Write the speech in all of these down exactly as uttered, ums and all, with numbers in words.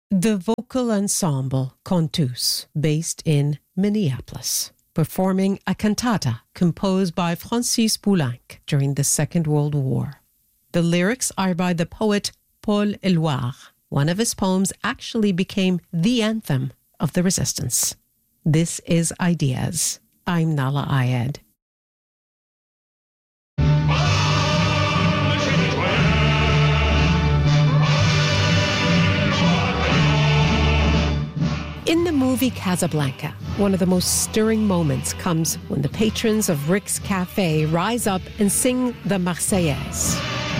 The vocal ensemble Contus, based in Minneapolis, performing a cantata composed by Francis Poulenc during the Second World War. The lyrics are by the poet Paul Éluard. One of his poems actually became the anthem of the resistance. This is Ideas. I'm Nahlah Ayed. In the movie Casablanca, one of the most stirring moments comes when the patrons of Rick's Cafe rise up and sing the Marseillaise.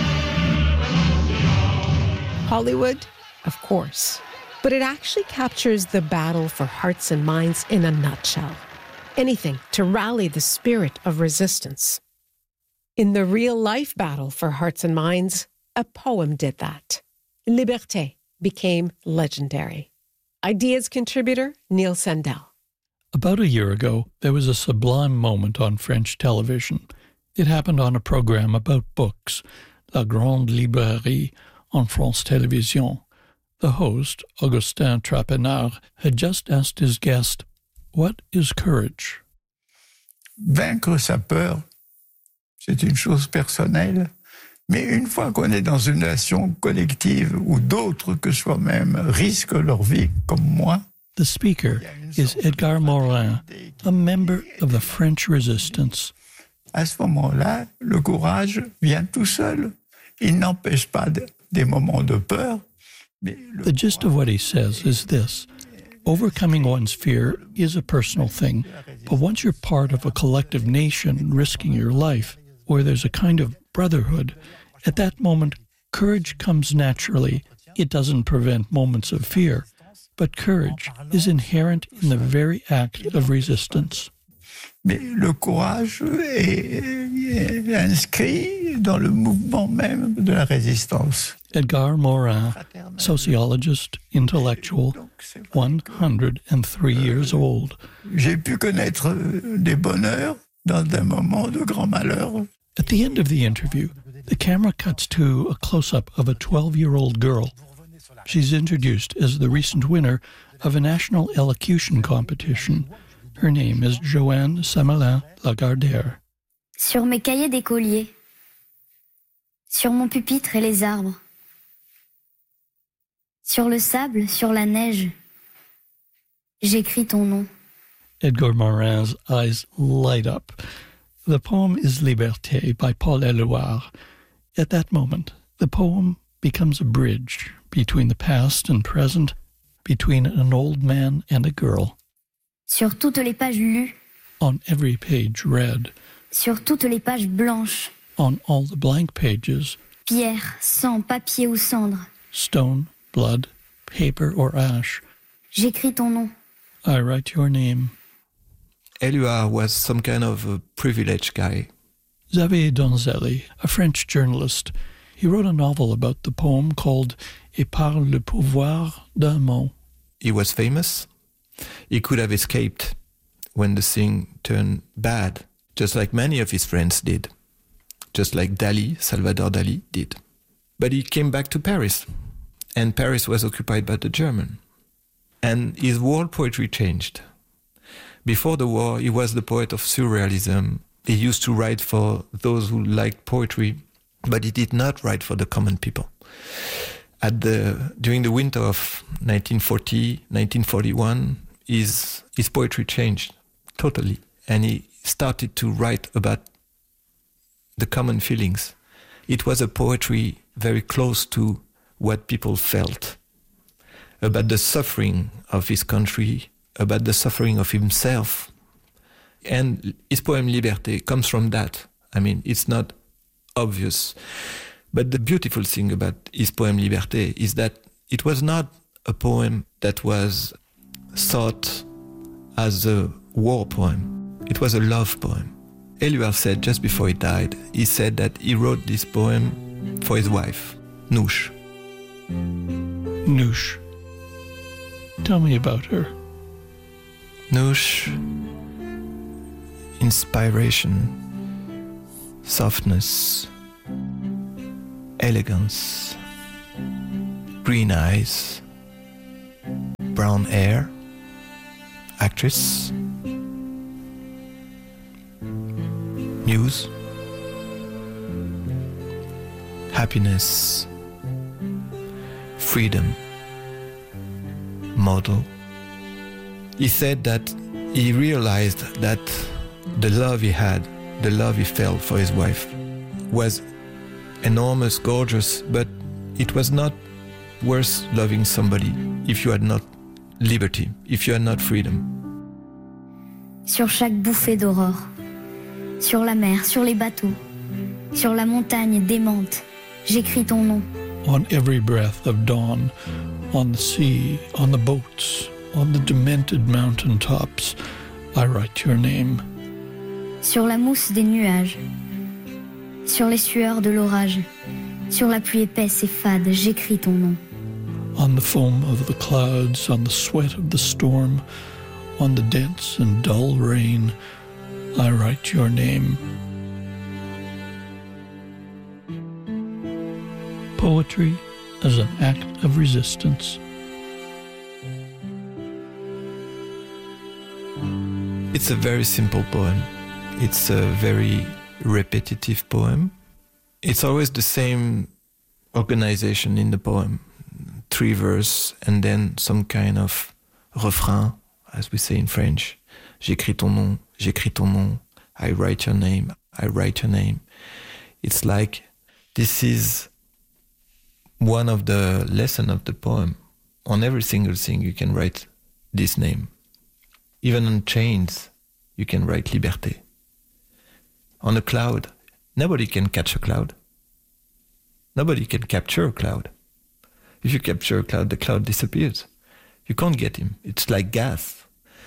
Hollywood? Of course. But it actually captures the battle for hearts and minds in a nutshell. Anything to rally the spirit of resistance. In the real-life battle for hearts and minds, a poem did that. Liberté became legendary. Ideas contributor Neil Sandel. About a year ago, there was a sublime moment on French television. It happened on a program about books, La Grande Librairie on France Télévisions. The host, Augustin Trapenard, had just asked his guest, "What is courage?" Vaincre sa peur, c'est une chose personnelle. Mais une fois qu'on est dans une nation collective où d'autres que soi-même risquent leur vie, comme moi. The speaker is Edgar Morin, a member of the French resistance. À ce moment-là, le courage vient tout seul. Il n'empêche pas de, des moments de peur. Mais the gist of what he says is this. Overcoming one's fear is a personal thing, but once you're part of a collective nation risking your life, where there's a kind of brotherhood, at that moment, courage comes naturally. It doesn't prevent moments of fear, but courage is inherent in the very act of resistance. Mais le courage est, est inscrit dans le mouvement même de la résistance. Edgar Morin, sociologist, intellectual, one hundred three years old. J'ai pu connaître des bonheurs dans des moments de grand malheur. At the end of the interview, the camera cuts to a close-up of a twelve-year-old girl. She's introduced as the recent winner of a national elocution competition. Her name is Joanne Samelin Lagardère. Sur mes cahiers d'écolier, sur mon pupitre et les arbres, sur le sable, sur la neige, j'écris ton nom. Edgar Morin's eyes light up. The poem is Liberté by Paul Éluard. At that moment, the poem becomes a bridge between the past and present, between an old man and a girl. Sur toutes les pages lues. On every page read. Sur toutes les pages blanches. On all the blank pages. Pierre, sang, papier ou cendre. Stone, blood, paper or ash. J'écris ton nom. I write your name. Éluard was some kind of a privileged guy. Xavier Donzelli, a French journalist, he wrote a novel about the poem called Et par le pouvoir d'un mot. He was famous. He could have escaped when the thing turned bad, just like many of his friends did, just like Dali, Salvador Dali, did. But he came back to Paris, and Paris was occupied by the German. And his world poetry changed. Before the war, he was the poet of surrealism. He used to write for those who liked poetry, but he did not write for the common people. At the during the winter of nineteen forty, nineteen forty-one, his his poetry changed totally, and he started to write about the common feelings. It was a poetry very close to what people felt, about the suffering of his country, about the suffering of himself. And his poem Liberté comes from that. I mean, it's not obvious. But the beautiful thing about his poem Liberté is that it was not a poem that was thought as a war poem. It was a love poem. Éluard said just before he died, he said that he wrote this poem for his wife, Nouche. Nouche. Tell me about her. Nouche, inspiration, softness, elegance, green eyes, brown hair, actress, muse, happiness, freedom, model. He said that he realized that the love he had, the love he felt for his wife, was enormous, gorgeous, but it was not worth loving somebody if you had not liberty, if you had not freedom. Sur chaque bouffée d'aurore, sur la mer, sur les bateaux, sur la montagne démente, j'écris ton nom. On every breath of dawn, on the sea, on the boats, on the demented mountain tops, I write your name. Sur la mousse des nuages, sur les sueurs de l'orage, sur la pluie épaisse et fade, j'écris ton nom. On the foam of the clouds, on the sweat of the storm, on the dense and dull rain, I write your name. Poetry as an act of resistance. It's a very simple poem. It's a very repetitive poem. It's always the same organization in the poem. Three verses and then some kind of refrain, as we say in French. J'écris ton nom, j'écris ton nom, I write your name, I write your name. It's like this is one of the lessons of the poem. On every single thing you can write this name. Even on chains, you can write liberté. On a cloud, nobody can catch a cloud. Nobody can capture a cloud. If you capture a cloud, the cloud disappears. You can't get him. It's like gas.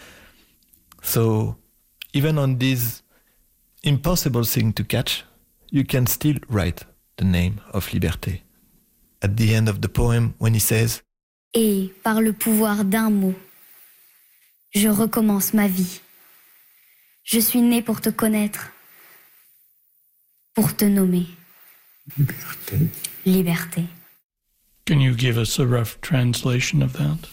So even on this impossible thing to catch, you can still write the name of liberté. At the end of the poem, when he says, Et par le pouvoir d'un mot, je recommence ma vie. Je suis né pour te connaître, pour te nommer. Liberté. Liberté. Can you give us a rough translation of that?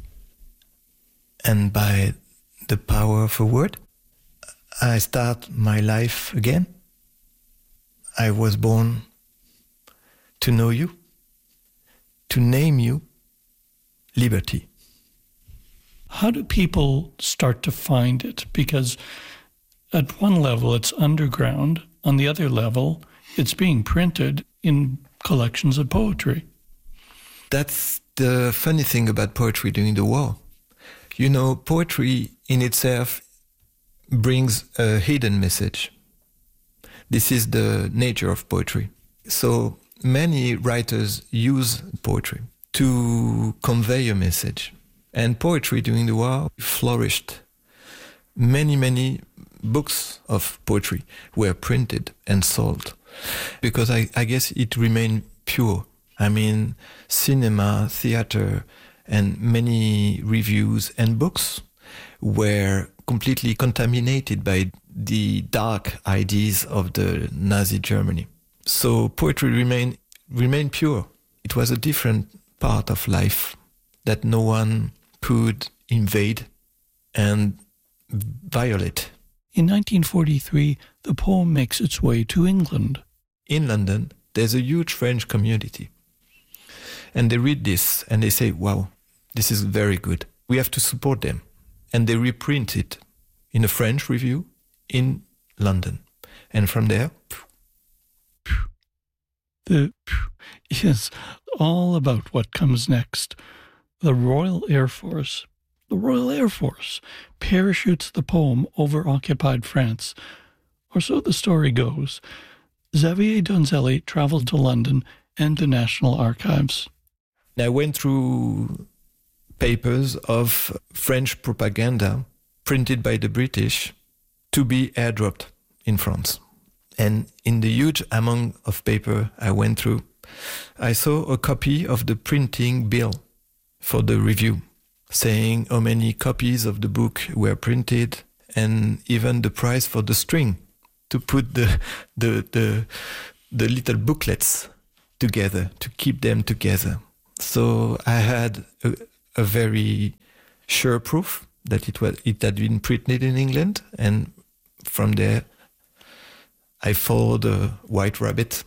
and by the power of a word, I start my life again. I was born to know you, to name you, liberty. How do people start to find it? Because at one level it's underground, on the other level it's being printed in collections of poetry. That's the funny thing about poetry during the war. You know, poetry in itself brings a hidden message. This is the nature of poetry. So many writers use poetry to convey a message. And poetry during the war flourished. Many, many books of poetry were printed and sold because I, I guess it remained pure. I mean, cinema, theater, and many reviews and books were completely contaminated by the dark ideas of the Nazi Germany. So poetry remained remained pure. It was a different part of life that no one could invade and violate. In nineteen forty-three, the poem makes its way to England. In London, there's a huge French community. And they read this and they say, wow, this is very good. We have to support them. And they reprint it in a French review in London. And from there, The is all about what comes next. The Royal Air Force, the Royal Air Force parachutes the poem over occupied France. Or so the story goes. Xavier Donzelli traveled to London and the National Archives. I went through papers of French propaganda printed by the British to be airdropped in France. And in the huge amount of paper I went through, I saw a copy of the printing bill for the review, saying how many copies of the book were printed and even the price for the string to put the the the, the little booklets together, to keep them together. So I had a, a very sure proof that it was it had been printed in England, and from there I followed a white rabbit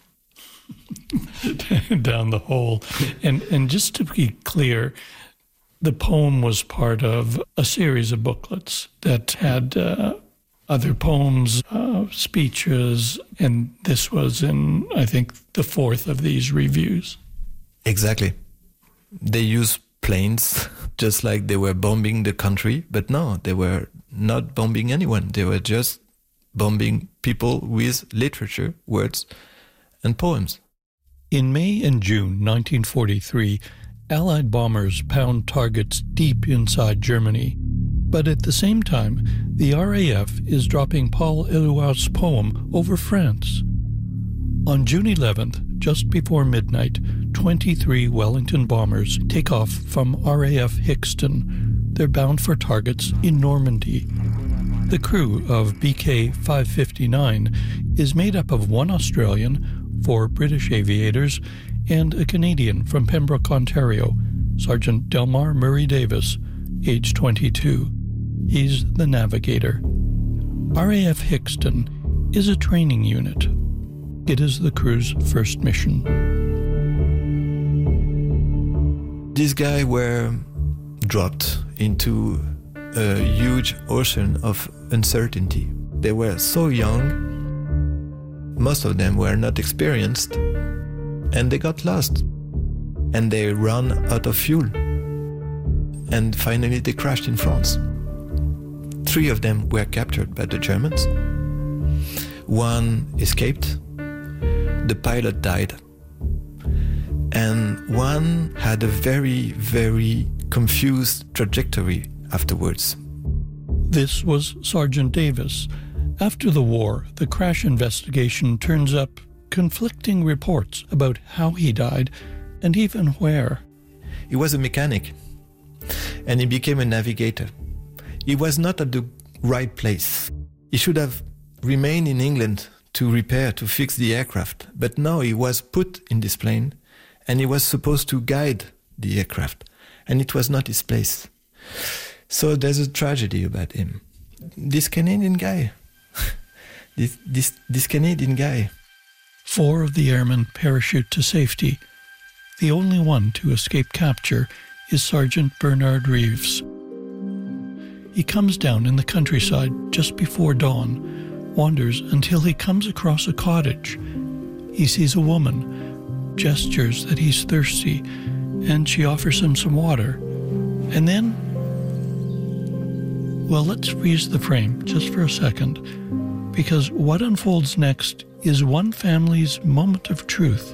down the hole. And and just to be clear, the poem was part of a series of booklets that had uh, other poems, uh, speeches, and this was in, I think, the fourth of these reviews. Exactly. They used planes just like they were bombing the country, but no, they were not bombing anyone. They were just bombing people with literature, words, and poems. In May and June nineteen forty-three, Allied bombers pound targets deep inside Germany. But at the same time, the R A F is dropping Paul Éluard's poem over France. On June eleventh, just before midnight, twenty-three Wellington bombers take off from R A F Hixton. They're bound for targets in Normandy. The crew of B K five fifty-nine is made up of one Australian, four British aviators, and a Canadian from Pembroke, Ontario, Sergeant Delmar Murray Davis, age twenty-two. He's the navigator. R A F Hixton is a training unit. It is the crew's first mission. These guys were dropped into a huge ocean of uncertainty. They were so young, most of them were not experienced, and they got lost. And they ran out of fuel. And finally they crashed in France. Three of them were captured by the Germans. One escaped. The pilot died. And one had a very, very confused trajectory afterwards. This was Sergeant Davis. After the war, the crash investigation turns up conflicting reports about how he died and even where. He was a mechanic, and he became a navigator. He was not at the right place. He should have remained in England to repair, to fix the aircraft. But now he was put in this plane, and he was supposed to guide the aircraft, and it was not his place. So there's a tragedy about him. This Canadian guy, this, this, this Canadian guy. Four of the airmen parachute to safety. The only one to escape capture is Sergeant Bernard Reeves. He comes down in the countryside just before dawn, wanders until he comes across a cottage. He sees a woman, gestures that he's thirsty, and she offers him some water. And then, well, let's freeze the frame just for a second, because what unfolds next is one family's moment of truth.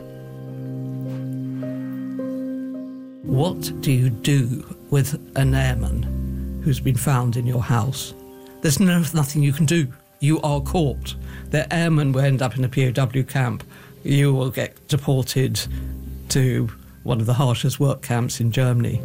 What do you do with an airman who's been found in your house? There's no, nothing you can do. You are caught. The airman will end up in a P O W camp. You will get deported to one of the harshest work camps in Germany.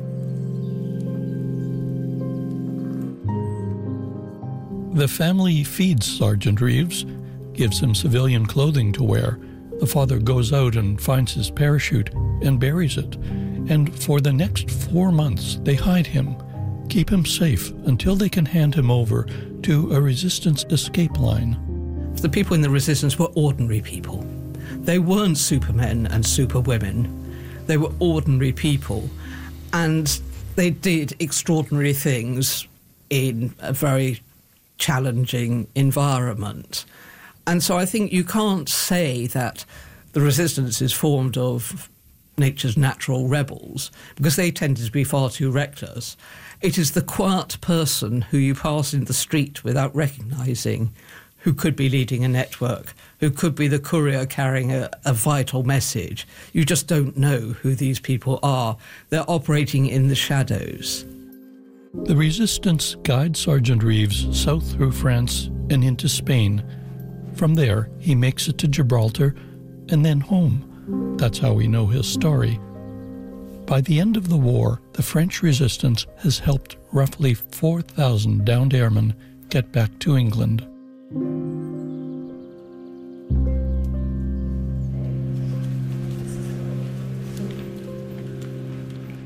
The family feeds Sergeant Reeves, gives him civilian clothing to wear. The father goes out and finds his parachute and buries it. And for the next four months, they hide him, keep him safe until they can hand him over to a resistance escape line. The people in the resistance were ordinary people. They weren't supermen and superwomen. They were ordinary people. And they did extraordinary things in a very challenging environment. And so I think you can't say that the resistance is formed of nature's natural rebels, because they tended to be far too reckless. It is the quiet person who you pass in the street without recognising, who could be leading a network, who could be the courier carrying a, a vital message. You just don't know who these people are. They're operating in the shadows. The resistance guides Sergeant Reeves south through France and into Spain. From there, he makes it to Gibraltar and then home. That's how we know his story. By the end of the war, the French resistance has helped roughly four thousand downed airmen get back to England.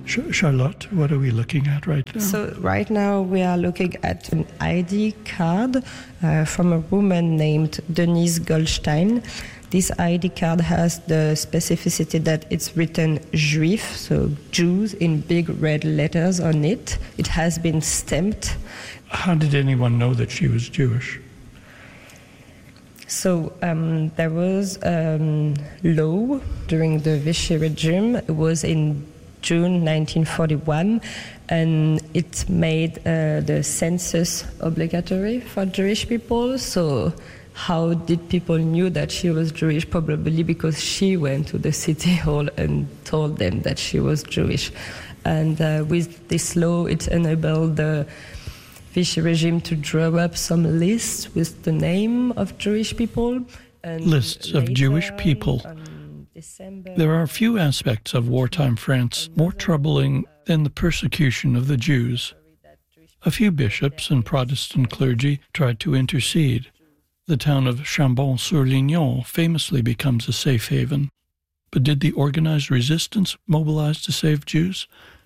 Charlotte, what are we looking at right now? So right now we are looking at an I D card uh, from a woman named Denise Goldstein. This I D card has the specificity that it's written Juif, so Jews, in big red letters on it. It has been stamped. How did anyone know that she was Jewish? So um, there was a um, law during the Vichy regime. It was in June nineteen forty-one, and it made uh, the census obligatory for Jewish people. So how did people knew that she was Jewish? Probably because she went to the city hall and told them that she was Jewish. And uh, with this law, it enabled the Vichy regime to draw up some lists with the name of Jewish people. And lists of Jewish people. There are few aspects of wartime France more troubling than the persecution of the Jews. A few bishops and Protestant clergy tried to intercede. The town of Chambon-sur-Lignon famously becomes a safe haven. But did the organized resistance mobilize to save Jews?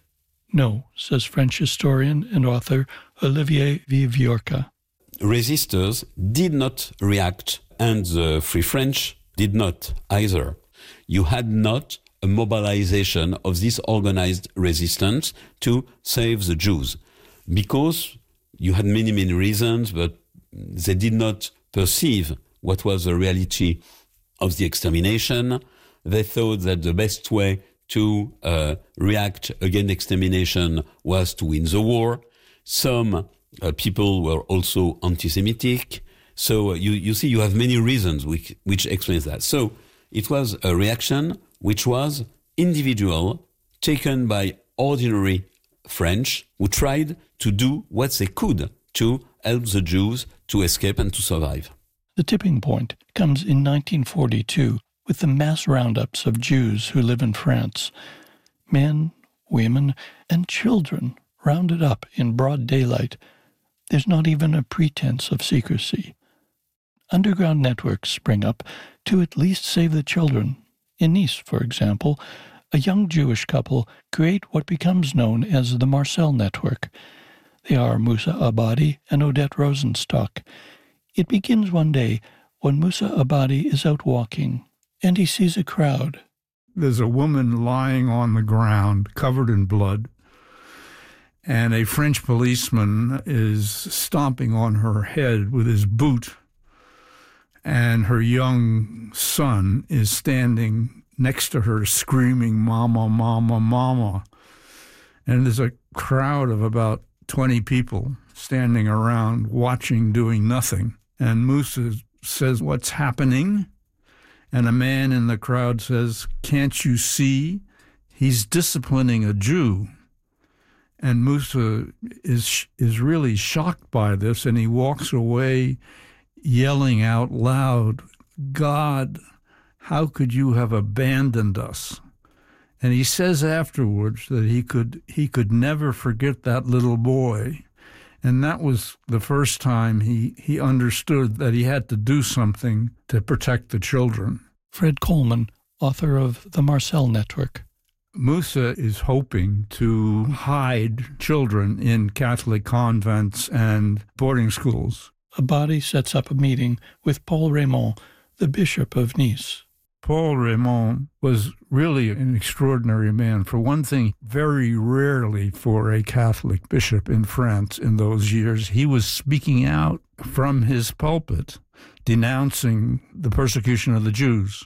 No, says French historian and author Olivier Viviorca. Resistors did not react, and the Free French did not either. You had not a mobilization of this organized resistance to save the Jews, because you had many, many reasons, but they did not perceive what was the reality of the extermination. They thought that the best way to uh, react against extermination was to win the war. Some uh, people were also anti-Semitic. So uh, you, you see, you have many reasons which, which explains that. So it was a reaction which was individual, taken by ordinary French who tried to do what they could to help the Jews to escape and to survive. The tipping point comes in nineteen forty-two with the mass roundups of Jews who live in France. Men, women, and children rounded up in broad daylight. There's not even a pretense of secrecy. Underground networks spring up to at least save the children. In Nice, for example, a young Jewish couple create what becomes known as the Marcel Network. They are Moussa Abadi and Odette Rosenstock. It begins one day when Moussa Abadi is out walking, and he sees a crowd. There's a woman lying on the ground, covered in blood, and a French policeman is stomping on her head with his boot, and her young son is standing next to her screaming, "Mama, Mama, Mama." And there's a crowd of about twenty people standing around watching, doing nothing. And Moussa says, "What's happening?" And a man in the crowd says, "Can't you see? He's disciplining a Jew." And Moussa is is really shocked by this, and he walks away yelling out loud, "God, how could you have abandoned us?" And he says afterwards that he could he could never forget that little boy. And that was the first time he, he understood that he had to do something to protect the children. Fred Coleman, author of The Marcel Network. Moussa is hoping to hide children in Catholic convents and boarding schools. Abadi sets up a meeting with Paul Raymond, the Bishop of Nice. Paul Raymond was really an extraordinary man. For one thing, very rarely for a Catholic bishop in France in those years, he was speaking out from his pulpit, denouncing the persecution of the Jews.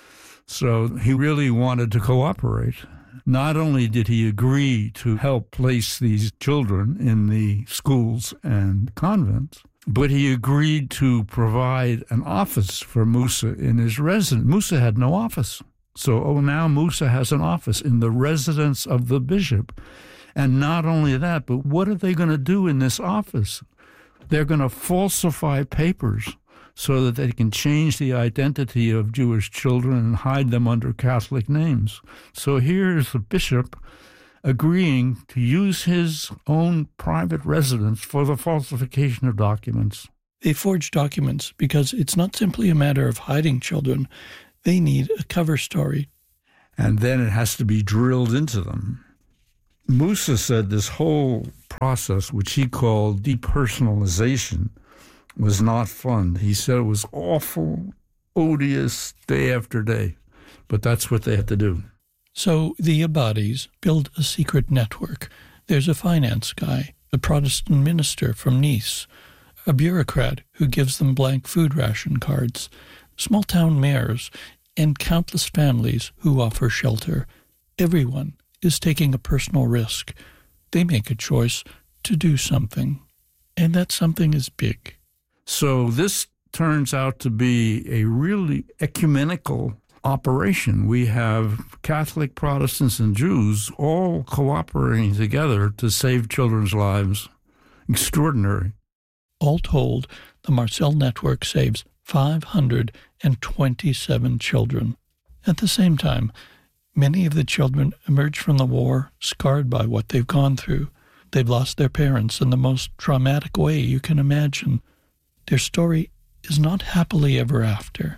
So he really wanted to cooperate. Not only did he agree to help place these children in the schools and convents, but he agreed to provide an office for Moussa in his residence. Moussa had no office. So oh, now Moussa has an office in the residence of the bishop. And not only that, but what are they going to do in this office? They're going to falsify papers so that they can change the identity of Jewish children and hide them under Catholic names. So here's the bishop agreeing to use his own private residence for the falsification of documents. They forge documents because it's not simply a matter of hiding children. They need a cover story. And then it has to be drilled into them. Moussa said this whole process, which he called depersonalization, was not fun. He said it was awful, odious, day after day. But that's what they had to do. So the Abadis build a secret network. There's a finance guy, a Protestant minister from Nice, a bureaucrat who gives them blank food ration cards, small-town mayors, and countless families who offer shelter. Everyone is taking a personal risk. They make a choice to do something, and that something is big. So this turns out to be a really ecumenical operation. We have Catholic, Protestants, and Jews all cooperating together to save children's lives. Extraordinary. All told, the Marcel Network saves five hundred twenty-seven children. At the same time, many of the children emerge from the war scarred by what they've gone through. They've lost their parents in the most traumatic way you can imagine. Their story is not happily ever after.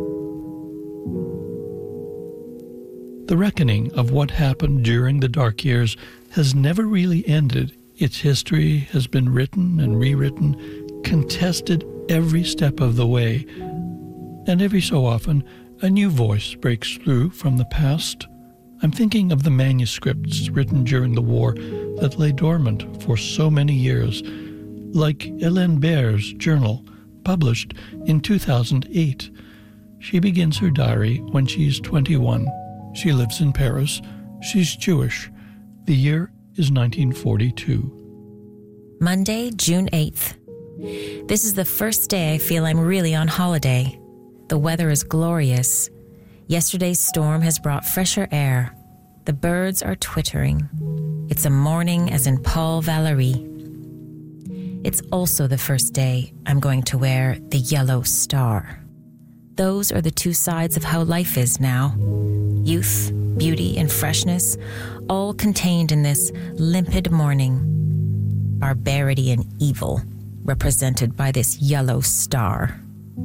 The reckoning of what happened during the dark years has never really ended. Its history has been written and rewritten, contested every step of the way. And every so often, a new voice breaks through from the past. I'm thinking of the manuscripts written during the war that lay dormant for so many years, like Hélène Baird's journal, published in two thousand eight. She begins her diary when she's twenty-one. She lives in Paris. She's Jewish. The year is nineteen forty-two. Monday, June eighth. This is the first day I feel I'm really on holiday. The weather is glorious. Yesterday's storm has brought fresher air. The birds are twittering. It's a morning as in Paul Valéry. It's also the first day I'm going to wear the yellow star. Those are the two sides of how life is now. Youth, beauty, and freshness, all contained in this limpid morning. Barbarity and evil, represented by this yellow star.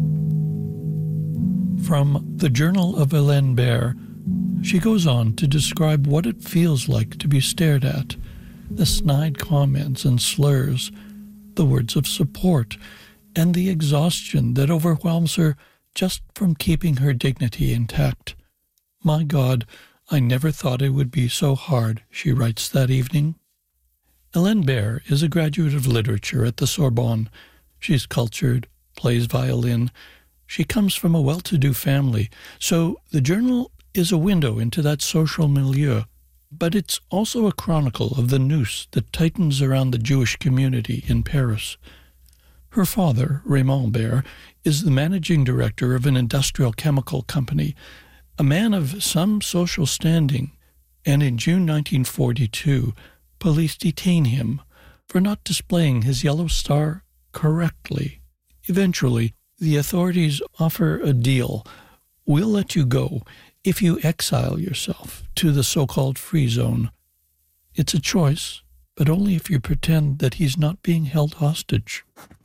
From the Journal of Hélène Baird, she goes on to describe what it feels like to be stared at, the snide comments and slurs, the words of support, and the exhaustion that overwhelms her just from keeping her dignity intact. My God, I never thought it would be so hard, she writes that evening. Hélène Baird is a graduate of literature at the Sorbonne. She's cultured, plays violin. She comes from a well-to-do family, so the journal is a window into that social milieu, but it's also a chronicle of the noose that tightens around the Jewish community in Paris. Her father, Raymond Baird, is the managing director of an industrial chemical company, a man of some social standing, and in June nineteen forty-two, police detain him for not displaying his yellow star correctly. Eventually, the authorities offer a deal. We'll let you go if you exile yourself to the so-called free zone. It's a choice, but only if you pretend that he's not being held hostage.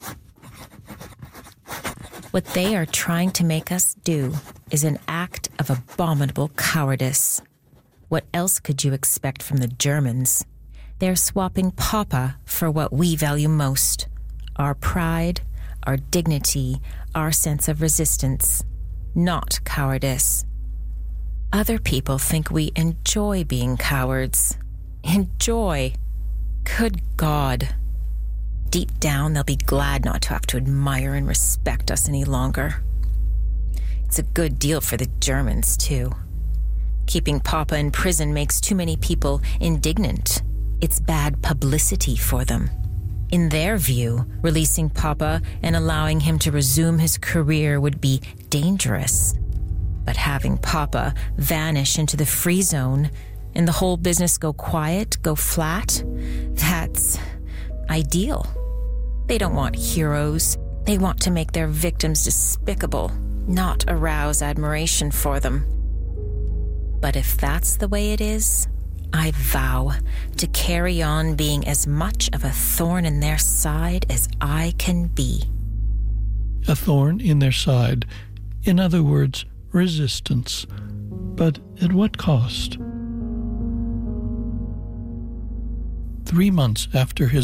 What they are trying to make us do is an act of abominable cowardice. What else could you expect from the Germans? They're swapping Papa for what we value most, our pride, our dignity, our sense of resistance, not cowardice. Other people think we enjoy being cowards. Enjoy. Good God. Deep down, they'll be glad not to have to admire and respect us any longer. It's a good deal for the Germans, too. Keeping Papa in prison makes too many people indignant. It's bad publicity for them. In their view, releasing Papa and allowing him to resume his career would be dangerous. But having Papa vanish into the free zone and the whole business go quiet, go flat, that's ideal. They don't want heroes. They want to make their victims despicable, not arouse admiration for them. But if that's the way it is, I vow to carry on being as much of a thorn in their side as I can be. A thorn in their side. In other words, resistance. But at what cost? Three months after his